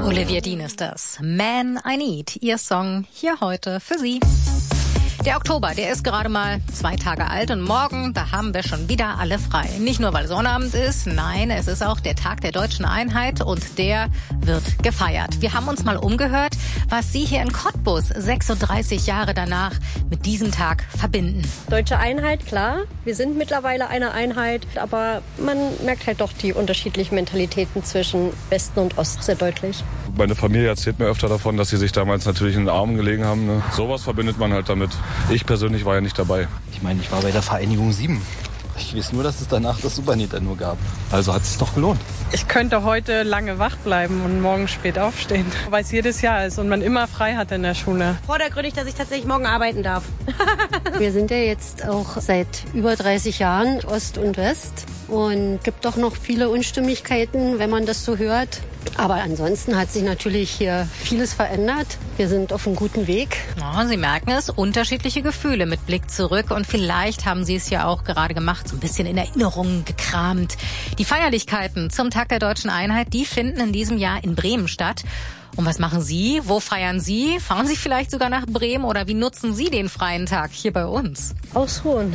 Olivia Dean ist das. Man I Need, ihr Song hier heute für Sie. Der Oktober, der ist gerade mal 2 Tage alt und morgen, da haben wir schon wieder alle frei. Nicht nur, weil Sonnabend ist, nein, es ist auch der Tag der Deutschen Einheit und der wird gefeiert. Wir haben uns mal umgehört, was Sie hier in Cottbus 36 Jahre danach mit diesem Tag verbinden. Deutsche Einheit, klar, wir sind mittlerweile eine Einheit, aber man merkt halt doch die unterschiedlichen Mentalitäten zwischen Westen und Ost sehr deutlich. Meine Familie erzählt mir öfter davon, dass sie sich damals natürlich in den Armen gelegen haben. Ne? Sowas verbindet man halt damit. Ich persönlich war ja nicht dabei. Ich meine, ich war bei der Vereinigung 7. Ich weiß nur, dass es danach das Super Nintendo gab. Also hat es sich doch gelohnt. Ich könnte heute lange wach bleiben und morgen spät aufstehen, weil es jedes Jahr ist und man immer frei hat in der Schule. Vordergründig, dass ich tatsächlich morgen arbeiten darf. Wir sind ja jetzt auch seit über 30 Jahren Ost und West und gibt doch noch viele Unstimmigkeiten, wenn man das so hört. Aber ansonsten hat sich natürlich hier vieles verändert. Wir sind auf einem guten Weg. Ja, Sie merken es, unterschiedliche Gefühle mit Blick zurück. Und vielleicht haben Sie es ja auch gerade gemacht, so ein bisschen in Erinnerungen gekramt. Die Feierlichkeiten zum Tag der Deutschen Einheit, die finden in diesem Jahr in Bremen statt. Und was machen Sie? Wo feiern Sie? Fahren Sie vielleicht sogar nach Bremen oder wie nutzen Sie den freien Tag hier bei uns? Ausruhen.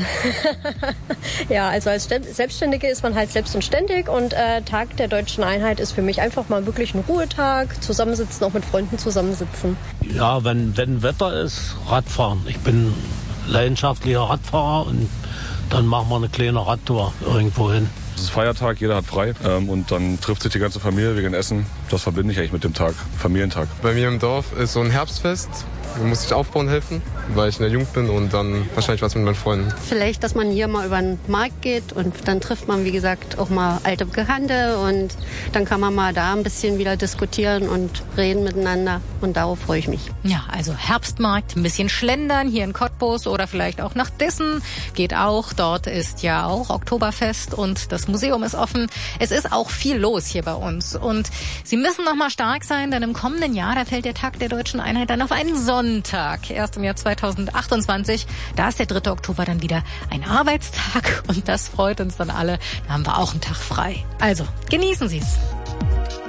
Ja, also als Selbstständige ist man halt selbst und ständig und Tag der Deutschen Einheit ist für mich einfach mal wirklich ein Ruhetag, zusammensitzen, auch mit Freunden zusammensitzen. Ja, wenn Wetter ist, Radfahren. Ich bin leidenschaftlicher Radfahrer und dann machen wir eine kleine Radtour irgendwo hin. Es ist Feiertag, jeder hat frei und dann trifft sich die ganze Familie wegen Essen. Das verbinde ich eigentlich mit dem Tag, Familientag. Bei mir im Dorf ist so ein Herbstfest. Da muss ich aufbauen helfen, weil ich in der Jugend bin und dann wahrscheinlich was mit meinen Freunden. Vielleicht, dass man hier mal über den Markt geht und dann trifft man, wie gesagt, auch mal alte Bekannte und dann kann man mal da ein bisschen wieder diskutieren und reden miteinander und darauf freue ich mich. Ja, also Herbstmarkt, ein bisschen schlendern hier in Cottbus oder vielleicht auch nach Dissen, geht auch. Dort ist ja auch Oktoberfest und das Museum ist offen. Es ist auch viel los hier bei uns und Sie müssen noch mal stark sein, denn im kommenden Jahr, da fällt der Tag der Deutschen Einheit dann auf einen Sonntag. Erst im Jahr 2028, da ist der 3. Oktober dann wieder ein Arbeitstag und das freut uns dann alle. Da haben wir auch einen Tag frei. Also, genießen Sie es.